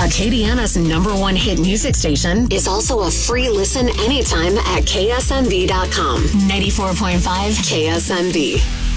Acadiana's #1 hit music station, is also a free listen anytime at ksmv.com. 94.5 KSMV.